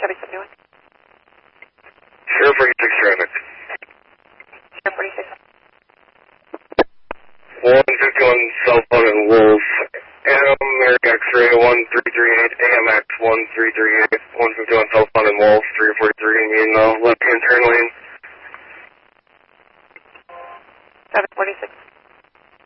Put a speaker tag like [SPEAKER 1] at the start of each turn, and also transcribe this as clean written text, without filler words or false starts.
[SPEAKER 1] Chevy 71.
[SPEAKER 2] Sheriff 46 traffic.
[SPEAKER 1] Sheriff 46.
[SPEAKER 2] 151 cell phone and Wolf. Adam, Mary X-ray 1338, AMX 1338, 151 cell phone and Wolf 343, and